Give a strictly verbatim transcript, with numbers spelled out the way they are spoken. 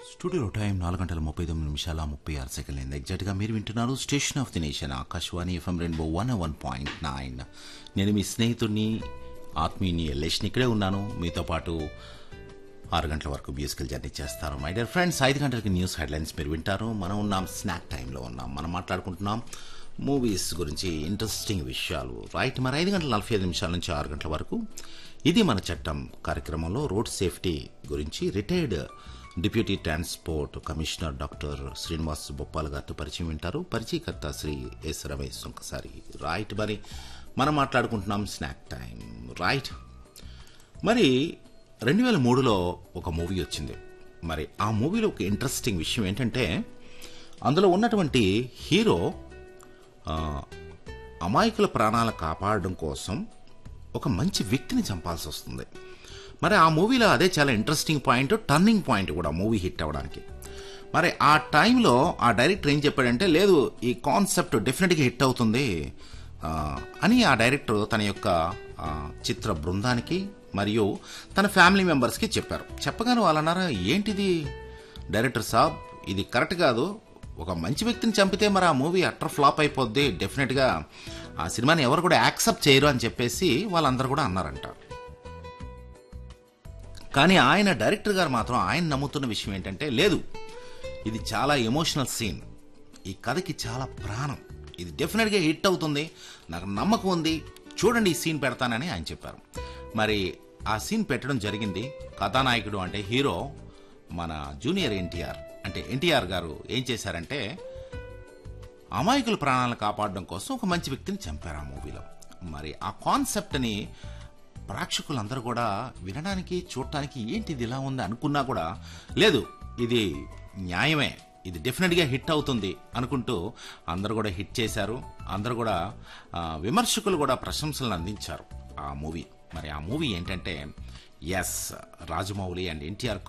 Studio time నాలుగు గంటల ముప్పై తొమ్మిది నిమిషాల ముప్పై ఆరు సెకండ్లు ఎగ్జాక్ట్గా మీరు వింటున్నారు station of the nation Akashvani FM rainbow one one point nine. నేను మీ స్నేహితుడిని ఆత్మీయుని ఎల్లేష్ని ఇక్కడే ఉన్నాను. మీతో పాటు ఆరు గంటల వరకు మ్యూజికల్ జర్నీ చేస్తారు. మై డియర్ ఫ్రెండ్స్, ఐదు గంటలకి న్యూస్ హెడ్లైన్స్ మీరు వింటారు. మనం ఉన్నాం స్నాక్ టైంలో ఉన్నాం. మనం మాట్లాడుకుంటున్నాం మూవీస్ గురించి, ఇంట్రెస్టింగ్ విషయాలు. రైట్, మరి ఐదు గంటల నలభై ఐదు నిమిషాల నుంచి ఆరు గంటల వరకు ఇది మన చట్టం కార్యక్రమంలో రోడ్ సేఫ్టీ గురించి retired deputy transport commissioner doctor Srinivas Boppala గారితో పరిచయం వింటారు. పరిచయకర్త శ్రీ ఎస్ రమేష్ సుంకసారి. రైట్, మరి మనం మాట్లాడుకుంటున్నాం స్నాక్ టైం. రైట్, మరి రెండు వేల మూడులో ఒక మూవీ వచ్చింది. మరి ఆ మూవీలో ఒక ఇంట్రెస్టింగ్ విషయం ఏంటంటే, అందులో ఉన్నటువంటి హీరో అమాయకుల ప్రాణాలు కాపాడడం కోసం ఒక మంచి వ్యక్తిని చంపాల్సి వస్తుంది. మరి ఆ మూవీలో అదే చాలా ఇంట్రెస్టింగ్ పాయింట్, టర్నింగ్ పాయింట్ కూడా మూవీ హిట్ అవ్వడానికి. మరి ఆ టైంలో ఆ డైరెక్టర్ ఏం చెప్పాడంటే, లేదు ఈ కాన్సెప్ట్ డెఫినెట్గా హిట్ అవుతుంది అని ఆ డైరెక్టర్ తన యొక్క చిత్ర బృందానికి మరియు తన ఫ్యామిలీ మెంబర్స్కి చెప్పారు. చెప్పగానే వాళ్ళు అన్నారా, ఏంటిది డైరెక్టర్ సాబ్, ఇది కరెక్ట్ కాదు, ఒక మంచి వ్యక్తిని చంపితే మరి ఆ మూవీ అట్టర్ ఫ్లాప్ అయిపోద్ది, డెఫినెట్గా ఆ సినిమాని ఎవరు కూడా యాక్సెప్ట్ చేయరు అని చెప్పేసి వాళ్ళందరూ కూడా అన్నారంట. కానీ ఆయన డైరెక్టర్ గారు మాత్రం ఆయన నమ్ముతున్న విషయం ఏంటంటే, లేదు ఇది చాలా ఎమోషనల్ సీన్, ఈ కథకి చాలా ప్రాణం, ఇది డెఫినెట్గా హిట్ అవుతుంది, నాకు నమ్మకం ఉంది, చూడండి ఈ సీన్ పెడతానని ఆయన చెప్పారు. మరి ఆ సీన్ పెట్టడం జరిగింది. కథానాయకుడు అంటే హీరో మన జూనియర్ ఎన్టీఆర్ అంటే ఎన్టీఆర్ గారు ఏం చేశారంటే, అమాయకుల ప్రాణాలను కాపాడడం కోసం ఒక మంచి వ్యక్తిని చంపారు ఆ మూవీలో. మరి ఆ కాన్సెప్ట్ని ప్రేక్షకులందరూ కూడా వినడానికి చూడటానికి ఏంటిది ఇలా ఉంది అనుకున్నా కూడా, లేదు ఇది న్యాయమే, ఇది డెఫినెట్గా హిట్ అవుతుంది అనుకుంటూ అందరూ కూడా హిట్ చేశారు. అందరూ కూడా విమర్శకులు కూడా ప్రశంసలను అందించారు ఆ మూవీ. మరి ఆ మూవీ ఏంటంటే, ఎస్ రాజమౌళి అండ్ ఎన్టీఆర్